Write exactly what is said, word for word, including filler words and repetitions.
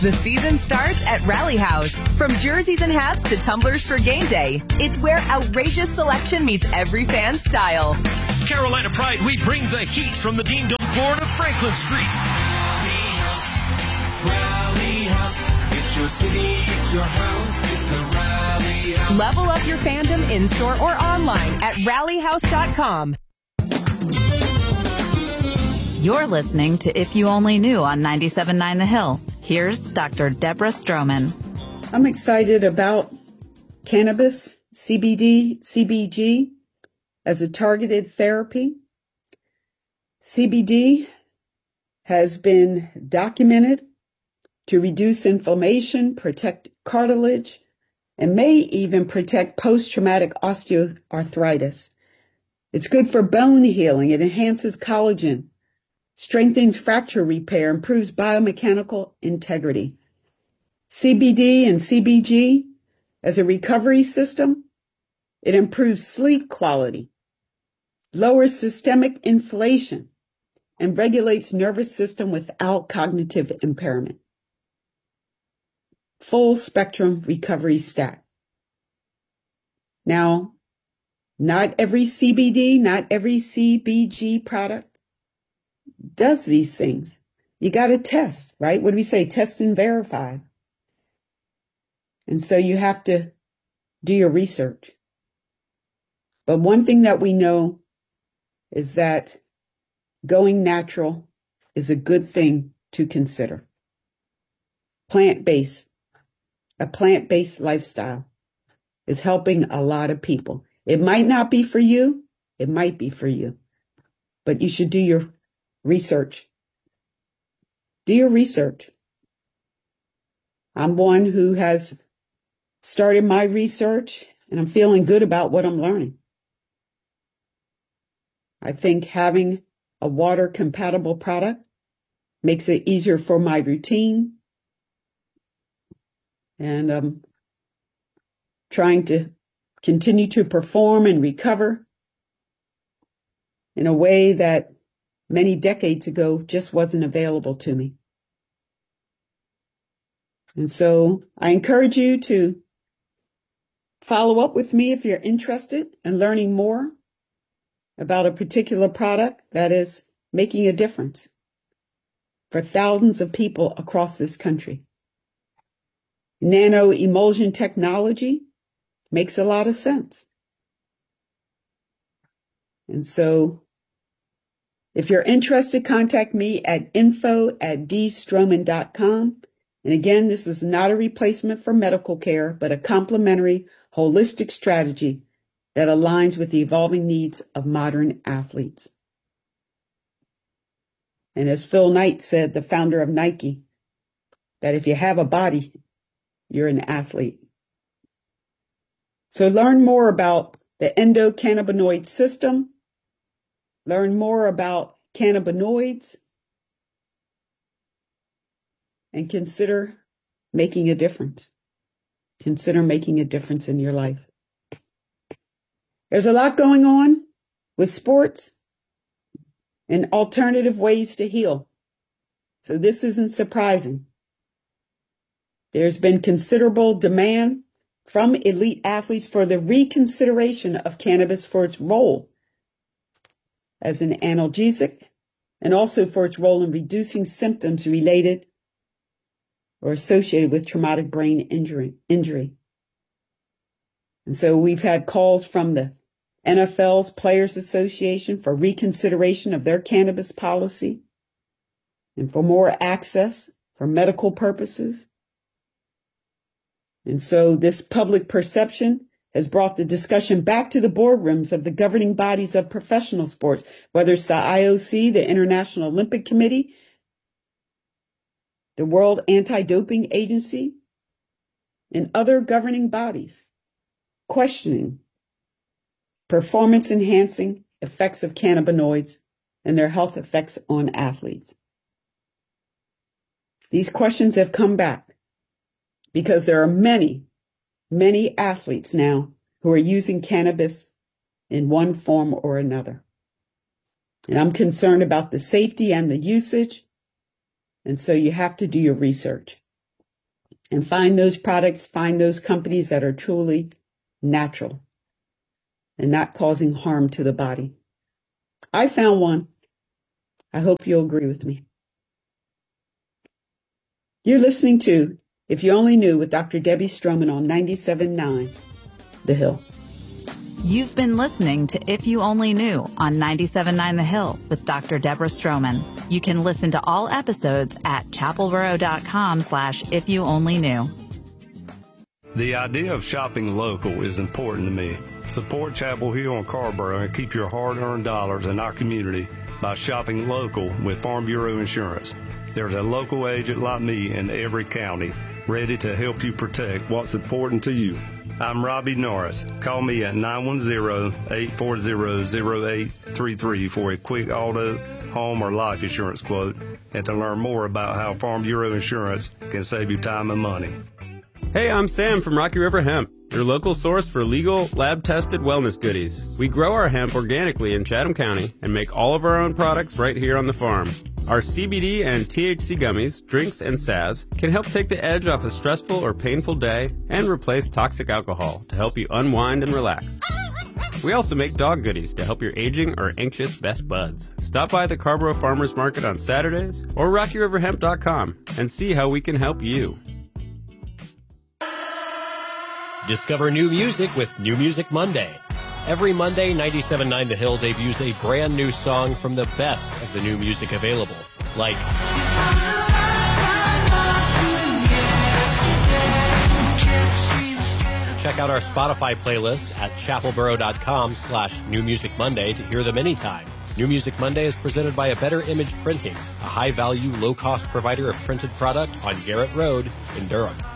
The season starts at Rally House. From jerseys and hats to tumblers for game day, it's where outrageous selection meets every fan's style. Carolina Pride, we bring the heat from the Dean Dome floor to Franklin Street. Rally House, Rally House, it's your city, it's your house, it's a Rally House. Level up your fandom in-store or online at rally house dot com. You're listening to If You Only Knew on ninety-seven point nine The Hill. Here's Doctor Deborah Stroman. I'm excited about cannabis, C B D, C B G as a targeted therapy. C B D has been documented to reduce inflammation, protect cartilage, and may even protect post-traumatic osteoarthritis. It's good for bone healing. It enhances collagen, strengthens fracture repair, improves biomechanical integrity. C B D and C B G as a recovery system, it improves sleep quality, lowers systemic inflation, and regulates nervous system without cognitive impairment. Full spectrum recovery stack. Now, not every C B D, not every C B G product does these things. You got to test, right? What do we say? Test and verify. And so you have to do your research. But one thing that we know is that going natural is a good thing to consider. Plant-based, a plant-based lifestyle is helping a lot of people. It might not be for you. It might be for you. But you should do your research. Do your research. I'm one who has started my research, and I'm feeling good about what I'm learning. I think having a water-compatible product makes it easier for my routine, and I'm trying to continue to perform and recover in a way that many decades ago just wasn't available to me. And so I encourage you to follow up with me if you're interested in learning more about a particular product that is making a difference for thousands of people across this country. Nano emulsion technology makes a lot of sense. And so if you're interested, contact me at info at d stroman dot com. And again, this is not a replacement for medical care, but a complementary, holistic strategy that aligns with the evolving needs of modern athletes. And as Phil Knight said, the founder of Nike, that if you have a body, you're an athlete. So learn more about the endocannabinoid system. Learn more about cannabinoids and consider making a difference. Consider making a difference in your life. There's a lot going on with sports and alternative ways to heal. So this isn't surprising. There's been considerable demand from elite athletes for the reconsideration of cannabis for its role as an analgesic, and also for its role in reducing symptoms related or associated with traumatic brain injury. injury. And so we've had calls from the N F L's Players Association for reconsideration of their cannabis policy and for more access for medical purposes. And so this public perception has brought the discussion back to the boardrooms of the governing bodies of professional sports, whether it's the I O C, the International Olympic Committee, the World Anti-Doping Agency, and other governing bodies, questioning performance-enhancing effects of cannabinoids and their health effects on athletes. These questions have come back because there are many Many athletes now who are using cannabis in one form or another. And I'm concerned about the safety and the usage. And so you have to do your research. and find those products, find those companies that are truly natural and not causing harm to the body. I found one. I hope you'll agree with me. You're listening to If You Only Knew with Doctor Debbie Stroman on ninety-seven point nine The Hill. You've been listening to If You Only Knew on ninety-seven point nine The Hill with Doctor Deborah Stroman. You can listen to all episodes at chapelboro.com slash if you only knew. The idea of shopping local is important to me. Support Chapel Hill and Carborough and keep your hard-earned dollars in our community by shopping local with Farm Bureau Insurance. There's a local agent like me in every county ready to help you protect what's important to you. I'm Robbie Norris. Call me at nine one zero, eight four zero, zero eight three three for a quick auto, home, or life insurance quote and to learn more about how Farm Bureau Insurance can save you time and money. Hey, I'm Sam from Rocky River Hemp, your local source for legal, lab-tested wellness goodies. We grow our hemp organically in Chatham County and make all of our own products right here on the farm. Our C B D and T H C gummies, drinks, and salves can help take the edge off a stressful or painful day and replace toxic alcohol to help you unwind and relax. We also make dog goodies to help your aging or anxious best buds. Stop by the Carborough Farmers Market on Saturdays or rocky river hemp dot com and see how we can help you. Discover new music with New Music Monday. Every Monday, ninety-seven point nine The Hill debuts a brand new song from the best of the new music available, like check out our Spotify playlist at chapelboro.com slash New Music Monday to hear them anytime. New Music Monday is presented by A Better Image Printing, a high-value, low-cost provider of printed product on Garrett Road in Durham.